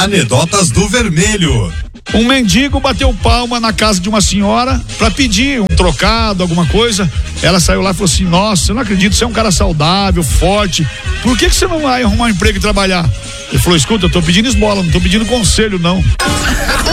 Anedotas do Vermelho. Um mendigo bateu palma na casa de uma senhora para pedir um trocado, alguma coisa. Ela saiu lá e falou assim: nossa, eu não acredito, você é um cara saudável, forte, por que você não vai arrumar um emprego e trabalhar? Ele falou: escuta, eu tô pedindo esmola, não tô pedindo conselho não.